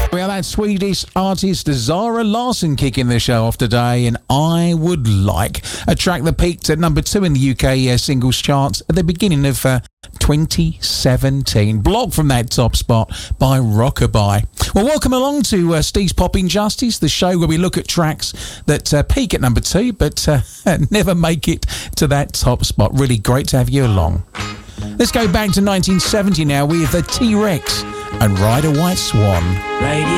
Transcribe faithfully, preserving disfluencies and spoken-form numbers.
We have that Swedish artist Zara Larsson kicking the show off today, and I Would Like, a track that peaked at number two in the U K uh, singles charts at the beginning of uh, twenty seventeen. Blocked from that top spot by Rockabye. Well, welcome along to uh, Steve's Pop Injustice, the show where we look at tracks that uh, peak at number two but uh, never make it to that top spot. Really great to have you along. Let's go back to nineteen seventy now with the T-Rex and Ride a White Swan. Radio